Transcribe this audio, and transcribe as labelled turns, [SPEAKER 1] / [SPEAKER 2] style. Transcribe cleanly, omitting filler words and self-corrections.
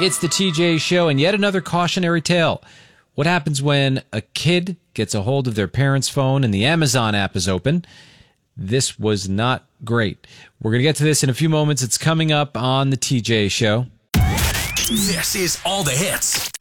[SPEAKER 1] It's the TJ Show, and yet another cautionary tale. What happens when a kid gets a hold of their parents' phone and the Amazon app is open? This was not great. We're going to get to this in a few moments. It's coming up on the TJ Show.
[SPEAKER 2] This is All the Hits.